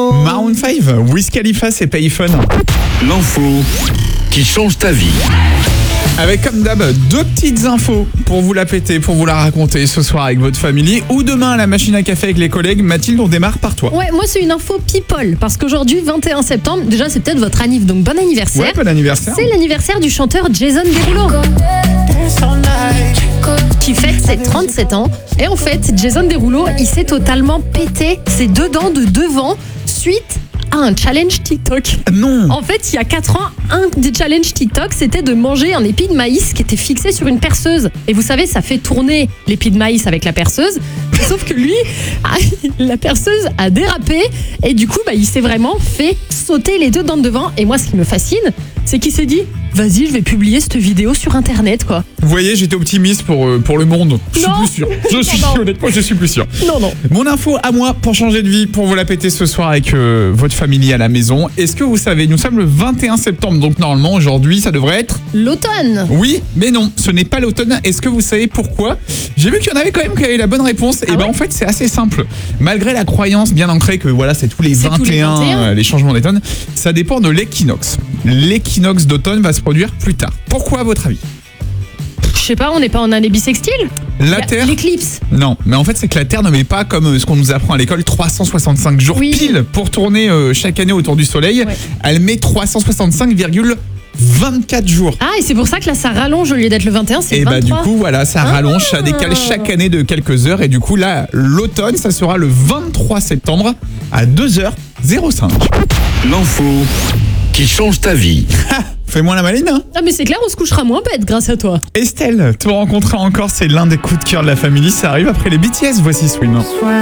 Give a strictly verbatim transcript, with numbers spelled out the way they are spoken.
Maroon cinq, Wiz Khalifa, c'est Payphone. L'info qui change ta vie. Avec comme d'hab deux petites infos pour vous la péter, pour vous la raconter ce soir avec votre famille ou demain à la machine à café avec les collègues. Mathilde, on démarre par toi. Ouais, moi c'est une info people parce qu'aujourd'hui vingt et un septembre, déjà c'est peut-être votre anniv, donc bon anniversaire. Ouais, bon anniversaire. C'est l'anniversaire du chanteur Jason Derulo qui fête ses trente-sept ans. Et en fait, Jason Derulo, il s'est totalement pété ses deux dents de devant suite à un challenge TikTok. Non. En fait, il y a quatre ans, un des challenges TikTok, c'était de manger un épi de maïs qui était fixé sur une perceuse. Et vous savez, ça fait tourner l'épi de maïs avec la perceuse. Sauf que lui, la perceuse a dérapé et du coup, bah, il s'est vraiment fait sauter les deux dents de devant. Et moi, ce qui me fascine, c'est qu'il s'est dit « Vas-y, je vais publier cette vidéo sur Internet, quoi. » Vous voyez, j'étais optimiste pour, euh, pour le monde. Je suis Non. plus sûr. Je suis, Non, non. honnêtement, je suis plus sûr. Non, non. Mon info à moi pour changer de vie, pour vous la péter ce soir avec euh, votre famille à la maison. Est-ce que vous savez, nous sommes le vingt et un septembre, donc normalement aujourd'hui ça devrait être... L'automne. Oui, mais non, ce n'est pas l'automne. Est-ce que vous savez pourquoi? J'ai vu qu'il y en avait quand même qui avaient la bonne réponse. Ah et ben ouais en fait c'est assez simple. Malgré la croyance bien ancrée que voilà c'est tous les C'est vingt tous les et un, vingt et un. euh, les changements d'automne, ça dépend de l'équinoxe. L'équinoxe d'automne va se produire plus tard. Pourquoi à votre avis? Je sais pas, on n'est pas en année bissextile? La Il y a Terre... L'éclipse. Non, mais en fait c'est que la Terre ne met pas comme euh, ce qu'on nous apprend à l'école trois cent soixante-cinq jours Oui. pile pour tourner euh, chaque année autour du Soleil. Ouais. Elle met trois cent soixante-cinq virgule vingt-quatre jours. Ah, et c'est pour ça que là, ça rallonge au lieu d'être le vingt et un, c'est Et le bah du vingt-trois. coup voilà, ça Ah. rallonge, ça décale chaque année de quelques heures et du coup là l'automne ça sera le vingt-trois septembre à deux heures zéro cinq. L'info qui change ta vie. Fais-moi la maline hein. Ah, mais c'est clair, on se couchera moins bête grâce à toi. Estelle, te rencontrer encore, c'est l'un des coups de cœur de la famille, ça arrive après les B T S, voici Swim.